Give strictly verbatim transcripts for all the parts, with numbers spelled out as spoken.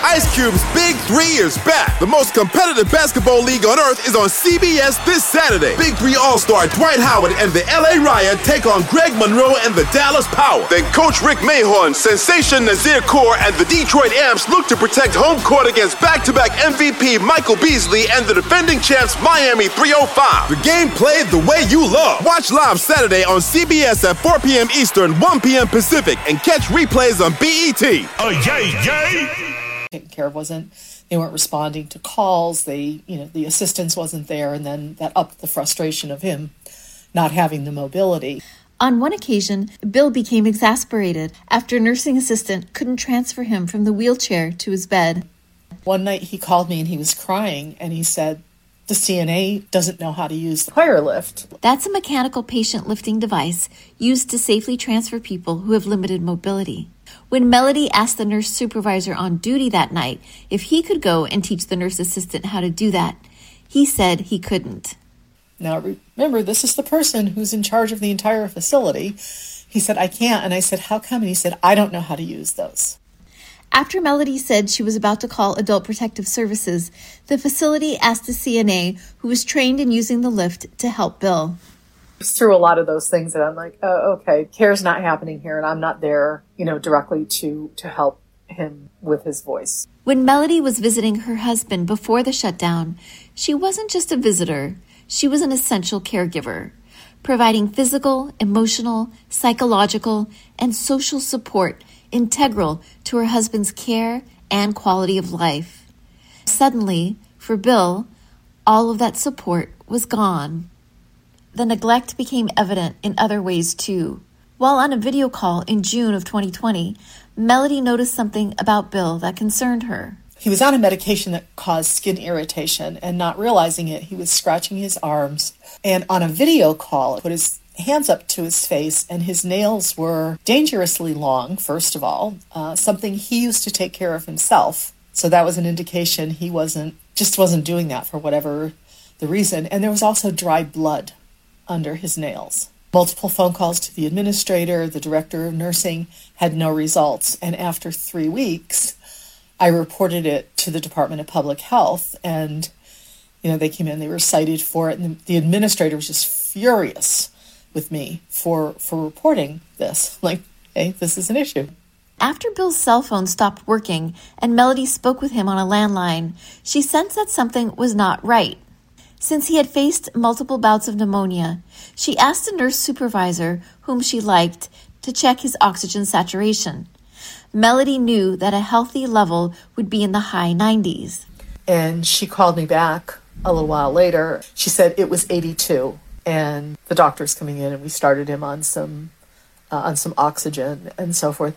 Ice Cube's Big Three is back. The most competitive basketball league on earth is on C B S this Saturday. Big Three All-Star Dwight Howard and the L A Riot take on Greg Monroe and the Dallas Power. Then Coach Rick Mahorn, Sensation Nazir Kaur, and the Detroit Amps look to protect home court against back-to-back M V P Michael Beasley and the defending champs Miami three oh five. The game played the way you love. Watch live Saturday on C B S at four p.m. Eastern, one p.m. Pacific, and catch replays on B E T. Oh, yay, yay! Taken care of wasn't, they weren't responding to calls. They, you know, the assistance wasn't there, and then that upped the frustration of him not having the mobility. On one occasion, Bill became exasperated after a nursing assistant couldn't transfer him from the wheelchair to his bed. One night he called me and he was crying, and he said, the C N A doesn't know how to use the choir lift. That's a mechanical patient lifting device used to safely transfer people who have limited mobility. When Melody asked the nurse supervisor on duty that night if he could go and teach the nurse assistant how to do that, he said he couldn't. Now, remember, this is the person who's in charge of the entire facility. He said, I can't. And I said, how come? And he said, I don't know how to use those. After Melody said she was about to call Adult Protective Services, the facility asked the C N A, who was trained in using the lift, to help Bill. Through a lot of those things that I'm like, oh, okay, care's not happening here, and I'm not there, you know, directly to, to help him with his voice. When Melody was visiting her husband before the shutdown, she wasn't just a visitor. She was an essential caregiver, providing physical, emotional, psychological, and social support integral to her husband's care and quality of life. Suddenly, for Bill, all of that support was gone. The neglect became evident in other ways too. While on a video call in June of twenty twenty, Melody noticed something about Bill that concerned her. He was on a medication that caused skin irritation, and not realizing it, he was scratching his arms. And on a video call, put his hands up to his face, and his nails were dangerously long, first of all, uh, something he used to take care of himself. So that was an indication he wasn't, just wasn't doing that for whatever the reason. And there was also dry blood under his nails. Multiple phone calls to the administrator, the director of nursing, had no results. And after three weeks, I reported it to the Department of Public Health, and, you know, they came in, they were cited for it, and the, the administrator was just furious with me for, for reporting this. Like, hey, this is an issue. After Bill's cell phone stopped working and Melody spoke with him on a landline, she sensed that something was not right. Since he had faced multiple bouts of pneumonia, she asked a nurse supervisor, whom she liked, to check his oxygen saturation. Melody knew that a healthy level would be in the high nineties. And she called me back a little while later. She said it was eighty-two, and the doctor's coming in, and we started him on some uh, on some oxygen and so forth.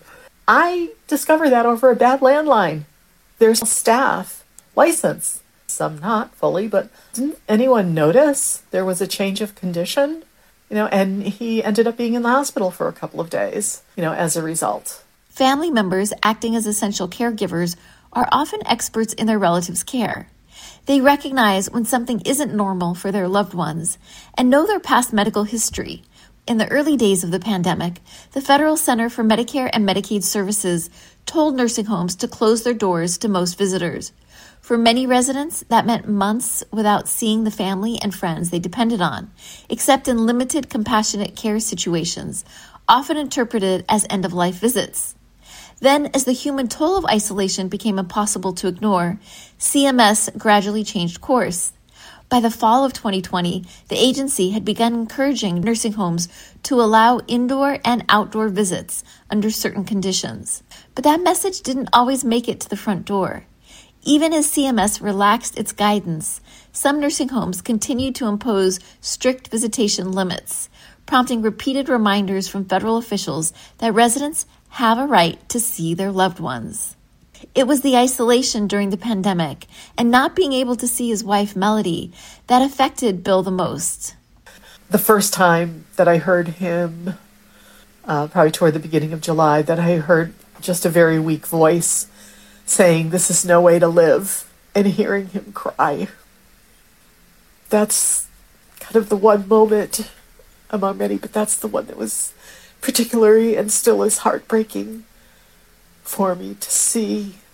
I discovered that over a bad landline. There's a staff license. Some not fully, but didn't anyone notice there was a change of condition? You know, and he ended up being in the hospital for a couple of days, you know, as a result. Family members acting as essential caregivers are often experts in their relatives' care. They recognize when something isn't normal for their loved ones and know their past medical history. In the early days of the pandemic, the Federal Center for Medicare and Medicaid Services told nursing homes to close their doors to most visitors. For many residents, that meant months without seeing the family and friends they depended on, except in limited compassionate care situations, often interpreted as end-of-life visits. Then, as the human toll of isolation became impossible to ignore, C M S gradually changed course. By the fall of twenty twenty, the agency had begun encouraging nursing homes to allow indoor and outdoor visits under certain conditions. But that message didn't always make it to the front door. Even as C M S relaxed its guidance, some nursing homes continued to impose strict visitation limits, prompting repeated reminders from federal officials that residents have a right to see their loved ones. It was the isolation during the pandemic and not being able to see his wife, Melody, that affected Bill the most. The first time that I heard him, uh, probably toward the beginning of July, that I heard just a very weak voice saying, "This is no way to live," and hearing him cry. That's kind of the one moment among many, but that's the one that was particularly and still is heartbreaking for me to see